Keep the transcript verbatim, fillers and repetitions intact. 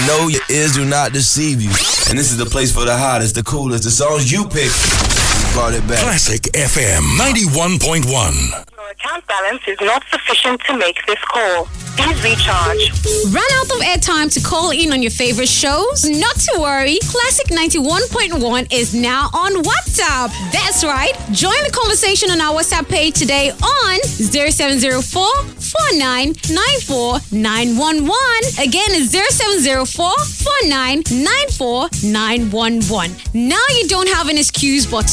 know your ears do not deceive you. And this is the place for the hottest, the coolest, the songs you pick. We brought it back. Classic F M ninety-one point one. Your account balance is not sufficient to make this call. Please recharge. Run out of airtime to call in on your favorite shows? Not to worry. Classic ninety-one point one is now on WhatsApp. That's right. Join the conversation on our WhatsApp page today on zero seven zero four, four nine nine four nine one one. Again, it's zero seven zero four, four nine nine four nine one one. Now you don't have an excuse but